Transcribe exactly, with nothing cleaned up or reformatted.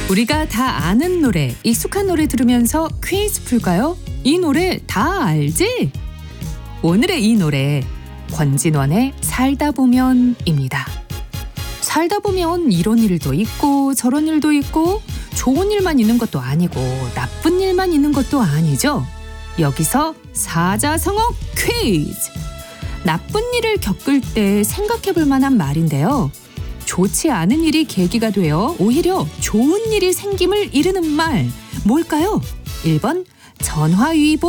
우리가 다 아는 노래, 익숙한 노래 들으면서 퀴즈 풀까요? 이 노래 다 알지? 오늘의 이 노래, 권진원의 살다 보면입니다. 살다 보면 이런 일도 있고 저런 일도 있고 좋은 일만 있는 것도 아니고 나쁜 일만 있는 것도 아니죠. 여기서 사자성어 퀴즈! 나쁜 일을 겪을 때 생각해 볼 만한 말인데요. 좋지 않은 일이 계기가 되어 오히려 좋은 일이 생김을 이르는 말, 뭘까요? 일 번 전화위복,